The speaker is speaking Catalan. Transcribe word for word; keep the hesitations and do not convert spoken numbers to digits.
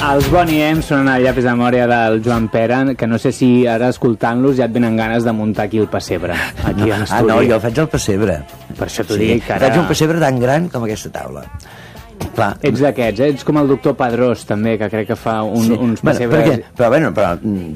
Els Bonnie M són a llapis de memòria del Joan Pere, que no sé si ara escoltant-los ja et venen ganes de muntar aquí el pessebre. Aquí no, a ah, no, jo faig el pessebre. Per això t'ho sí, dic, que ara... Faig un pessebre tan gran com aquesta taula. Clar. Ets d'aquests, eh? Ets com el doctor Padrós, també, que crec que fa un, sí. uns bueno, pessebres... perquè, però, bueno, però